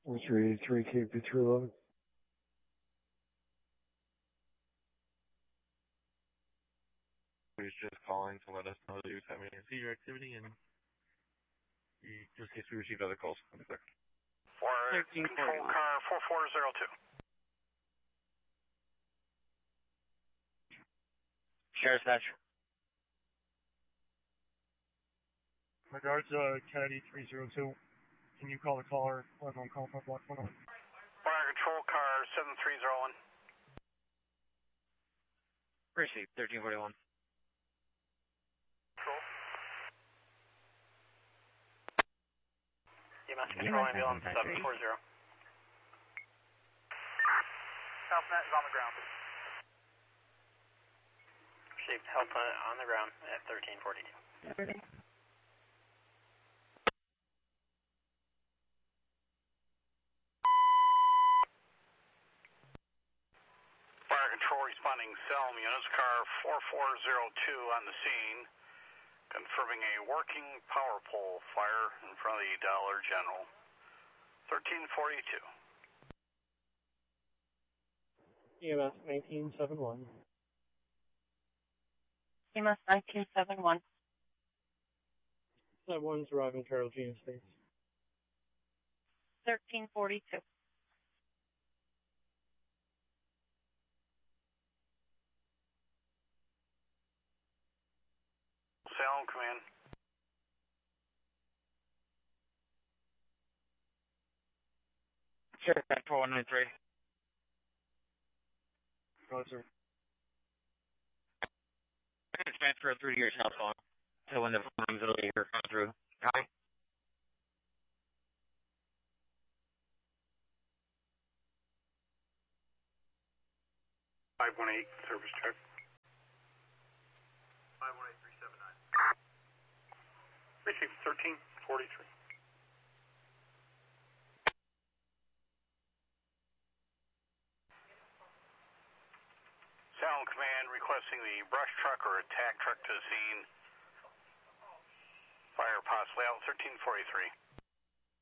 383, KP3 11. He's just calling to let us know that he was having a seizure activity, and just in case we received other calls. For control car 4402. Sheriff's Dispatch. Regards Kennedy 302. Can you call the caller? I'm on call for block 101. Fire control car 7301. Received 1341. Control. EMS control ambulance 740. Helpnet is on the ground. Received Helpnet on the ground at 1342. Fire control responding Selm units, car 4402 on the scene, confirming a working power pole fire in front of the Dollar General. 1342. EMS 1971. EMS 1971. That one's arriving Carol G Estates. 1342. Salem, command. Sheriff's Dispatch 4193. Roger. Transfer through to your cell phone. So when the phone's later come through. Copy? 518, service check. 518379. Received 1343. Sound command requesting the brush truck or attack truck to the scene. Fire possibly out 1343.